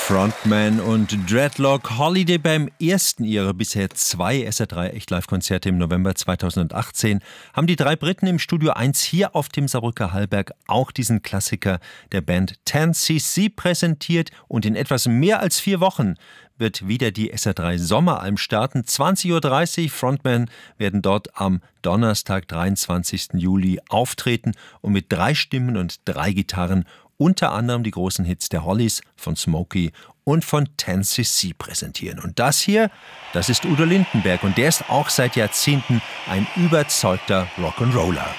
Frontman und Dreadlock Holiday beim ersten ihrer bisher 2 SR3 Echt-Live-Konzerte im November 2018 haben die 3 Briten im Studio 1 hier auf dem Saarbrücker Hallberg auch diesen Klassiker der Band 10cc präsentiert und in etwas mehr als 4 Wochen wird wieder die SR3 Sommeralm starten. 20.30 Uhr, Frontman werden dort am Donnerstag, 23. Juli auftreten und mit 3 Stimmen und 3 Gitarren unter anderem die großen Hits der Hollies, von Smokey und von 10cc präsentieren. Und das hier, das ist Udo Lindenberg und der ist auch seit Jahrzehnten ein überzeugter Rock'n'Roller.